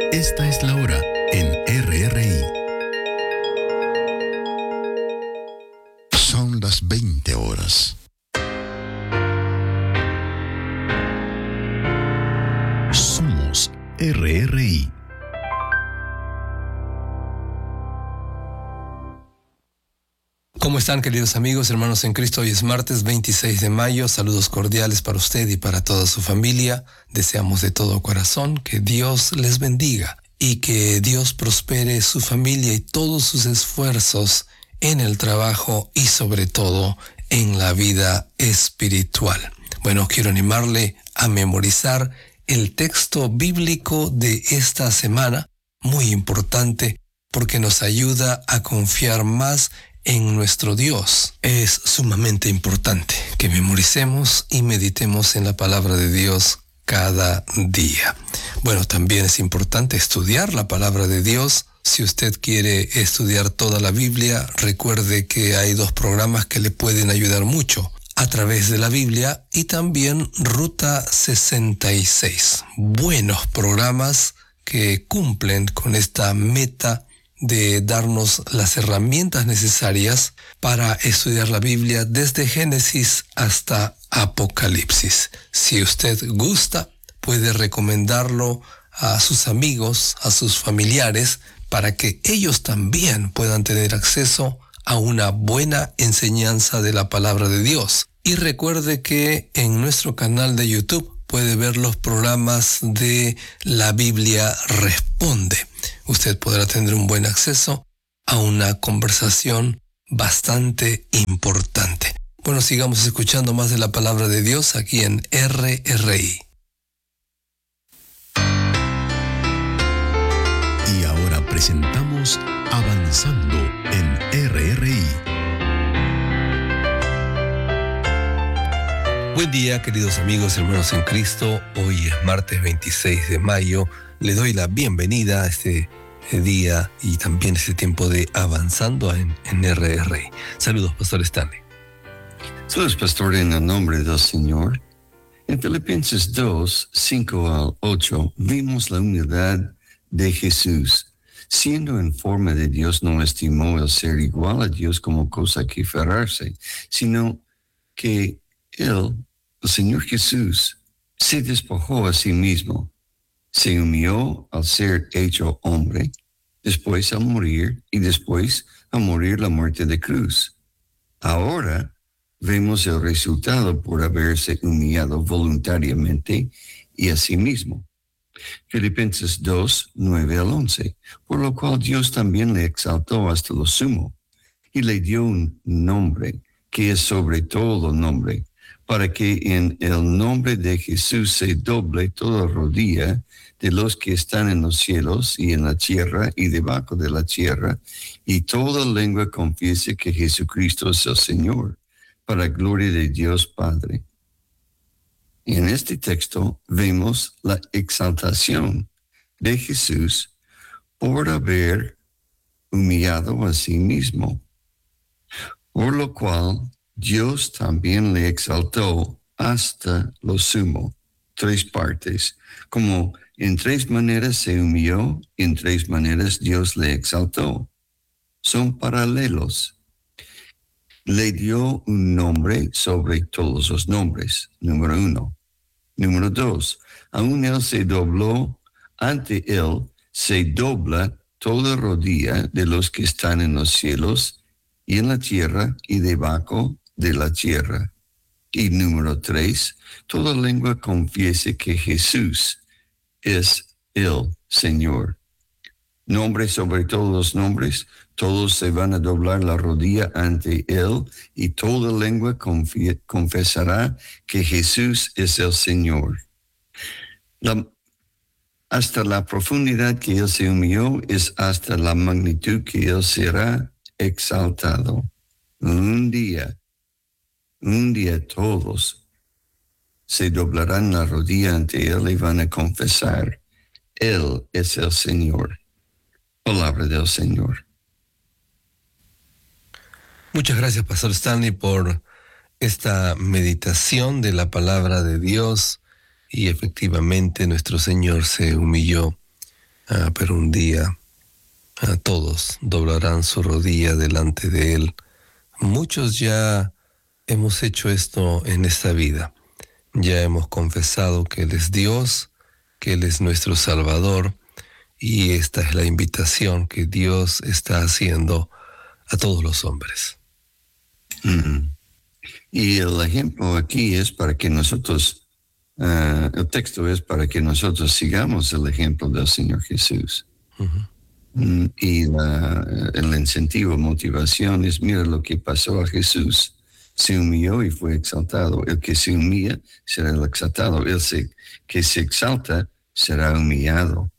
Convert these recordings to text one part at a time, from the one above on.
Esta es la hora en RRI. Son las 20 horas. Somos RRI. ¿Cómo están, queridos amigos, hermanos en Cristo? Hoy es martes 26 de mayo. Saludos cordiales para usted y para toda su familia. Deseamos de todo corazón que Dios les bendiga y que Dios prospere su familia y todos sus esfuerzos en el trabajo y sobre todo en la vida espiritual. Bueno, quiero animarle a memorizar el texto bíblico de esta semana, muy importante porque nos ayuda a confiar más en nuestro Dios. Es sumamente importante que memoricemos y meditemos en la palabra de Dios cada día. Bueno, también es importante estudiar la palabra de Dios. Si usted quiere estudiar toda la Biblia, recuerde que hay 2 programas que le pueden ayudar mucho: A través de la Biblia y también Ruta 66. Buenos programas que cumplen con esta meta de darnos las herramientas necesarias para estudiar la Biblia desde Génesis hasta Apocalipsis. Si usted gusta, puede recomendarlo a sus amigos, a sus familiares, para que ellos también puedan tener acceso a una buena enseñanza de la palabra de Dios. Y recuerde que en nuestro canal de YouTube puede ver los programas de La Biblia Responde. Usted podrá tener un buen acceso a una conversación bastante importante. Bueno, sigamos escuchando más de la palabra de Dios aquí en RRI. Y ahora presentamos Avanzando en RRI. Buen día, queridos amigos, hermanos en Cristo. Hoy es martes 26 de mayo. Le doy la bienvenida a este día y también este tiempo de Avanzando en RRI. Saludos, Pastor Stanley. Saludos, Pastor, en el nombre del Señor. En Filipenses 2, 5 al 8, vimos la unidad de Jesús. Siendo en forma de Dios, no estimó el ser igual a Dios como cosa que aferrarse, sino que Él, el Señor Jesús, se despojó a sí mismo. Se humilló al ser hecho hombre, después al morir y después a morir la muerte de cruz. Ahora vemos el resultado por haberse humillado voluntariamente y a sí mismo. Filipenses 2, 9 al 11, por lo cual Dios también le exaltó hasta lo sumo y le dio un nombre que es sobre todo nombre, para que en el nombre de Jesús se doble toda rodilla de los que están en los cielos y en la tierra y debajo de la tierra, y toda lengua confiese que Jesucristo es el Señor, para gloria de Dios Padre. Y en este texto vemos la exaltación de Jesús por haber humillado a sí mismo, por lo cual Dios también le exaltó hasta lo sumo. 3 partes, como en 3 maneras se humilló, en 3 maneras Dios le exaltó. Son paralelos. Le dio un nombre sobre todos los nombres, número 1. Número 2, aún Él se dobló, ante Él se dobla toda rodilla de los que están en los cielos y en la tierra y debajo de la tierra. Y número 3, toda lengua confiese que Jesús es el Señor. Nombre sobre todos los nombres, todos se van a doblar la rodilla ante Él y toda lengua confesará que Jesús es el Señor. Hasta la profundidad que Él se humilló es hasta la magnitud que Él será exaltado. Un día todos se doblarán la rodilla ante Él y van a confesar, Él es el Señor. Palabra del Señor. Muchas gracias, Pastor Stanley, por esta meditación de la palabra de Dios. Y efectivamente nuestro Señor se humilló pero un día todos doblarán su rodilla delante de Él. Muchos ya hemos hecho esto en esta vida. Ya hemos confesado que Él es Dios, que Él es nuestro Salvador, y esta es la invitación que Dios está haciendo a todos los hombres. Y el ejemplo aquí es para que nosotros, el texto es para que nosotros sigamos el ejemplo del Señor Jesús. Y el incentivo, motivación es, mira lo que pasó a Jesús. Se humilló y fue exaltado. El que se humilla será el exaltado. Que se exalta será humillado.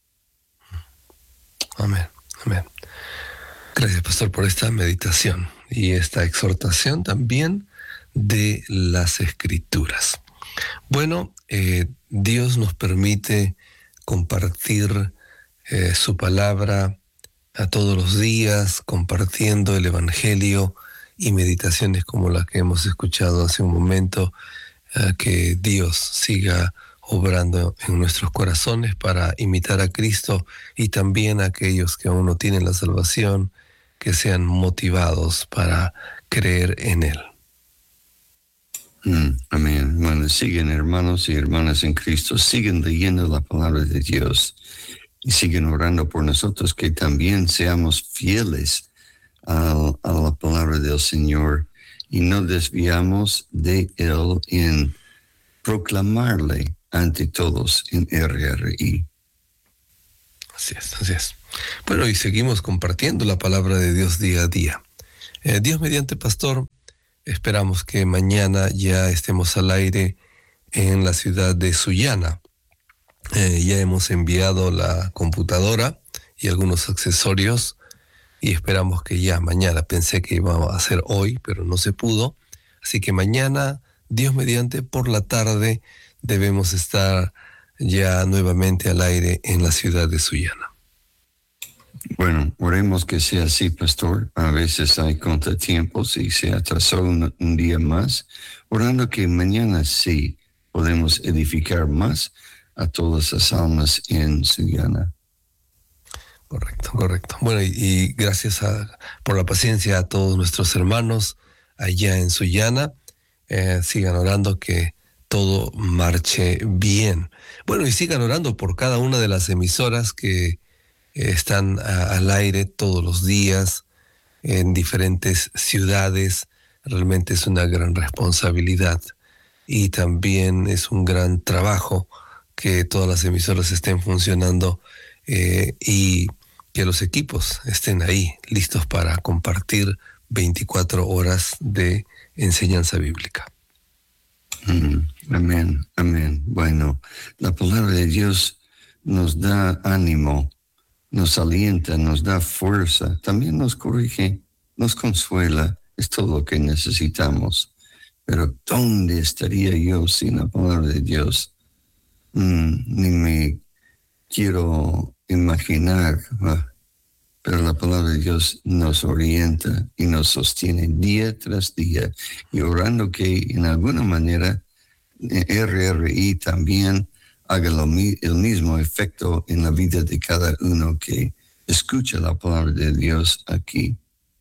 Amén, amén. Gracias, pastor, por esta meditación y esta exhortación también de las Escrituras. Bueno, Dios nos permite compartir su palabra a todos los días, compartiendo el Evangelio y meditaciones como la que hemos escuchado hace un momento. Que Dios siga obrando en nuestros corazones para imitar a Cristo, y también a aquellos que aún no tienen la salvación, que sean motivados para creer en Él. Amén. Bueno, siguen, hermanos y hermanas en Cristo, siguen leyendo la palabra de Dios y siguen orando por nosotros, que también seamos fieles a la palabra del Señor y no desviamos de Él en proclamarle ante todos en RRI. Así es, así es. Bueno, y seguimos compartiendo la palabra de Dios día a día. Dios mediante, pastor, esperamos que mañana ya estemos al aire en la ciudad de Sullana. Ya hemos enviado la computadora y algunos accesorios y esperamos que ya mañana, pensé que íbamos a hacer hoy, pero no se pudo. Así que mañana, Dios mediante, por la tarde, debemos estar ya nuevamente al aire en la ciudad de Sullana. Bueno, oremos que sea así, pastor. A veces hay contratiempos y se atrasó un día más, orando que mañana sí podemos edificar más a todas las almas en Sullana. Correcto. Bueno, y gracias por la paciencia a todos nuestros hermanos allá en Sullana. Sigan orando que todo marche bien. Bueno, y sigan orando por cada una de las emisoras que están al aire todos los días en diferentes ciudades. Realmente es una gran responsabilidad y también es un gran trabajo que todas las emisoras estén funcionando y que los equipos estén ahí listos para compartir 24 horas de enseñanza bíblica. Amén. Bueno, la palabra de Dios nos da ánimo, nos alienta, nos da fuerza, también nos corrige, nos consuela, es todo lo que necesitamos. Pero ¿dónde estaría yo sin la palabra de Dios? Ni me quiero imaginar, pero la palabra de Dios nos orienta y nos sostiene día tras día, y orando que en alguna manera RRI también haga el mismo efecto en la vida de cada uno que escucha la palabra de Dios aquí.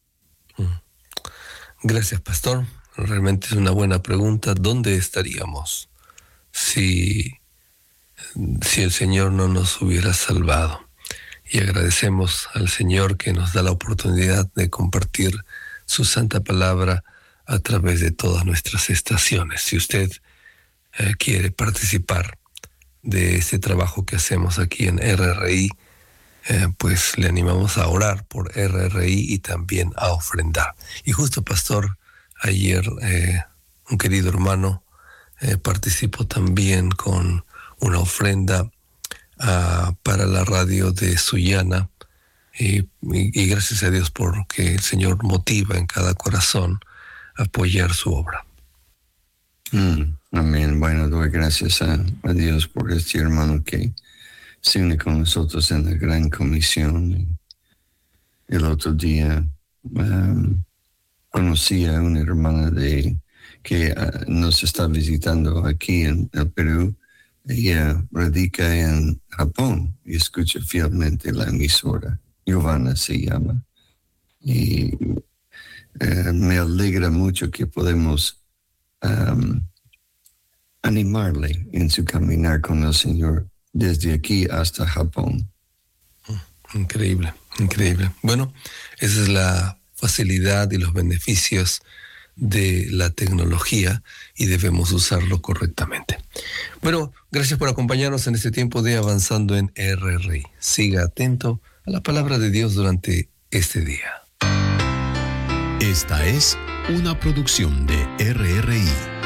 Gracias, pastor. Realmente es una buena pregunta. ¿Dónde estaríamos si el Señor no nos hubiera salvado? Y agradecemos al Señor que nos da la oportunidad de compartir su santa palabra a través de todas nuestras estaciones. Si usted quiere participar de este trabajo que hacemos aquí en RRI, pues le animamos a orar por RRI y también a ofrendar. Y justo, pastor, ayer un querido hermano participó también con una ofrenda para la radio de Sullana, y gracias a Dios porque el Señor motiva en cada corazón a apoyar su obra. Amén. Bueno, doy gracias a Dios por este hermano que se une con nosotros en la gran comisión. El otro día conocí a una hermana que nos está visitando aquí en el Perú. Ella radica en Japón y escucha fielmente la emisora. Giovanna se llama. Y me alegra mucho que podemos animarle en su caminar con el Señor desde aquí hasta Japón. Increíble, increíble. Bueno, esa es la facilidad y los beneficios de la tecnología y debemos usarlo correctamente. Bueno, gracias por acompañarnos en este tiempo de Avanzando en RRI. Siga atento a la palabra de Dios durante este día. Esta es una producción de RRI.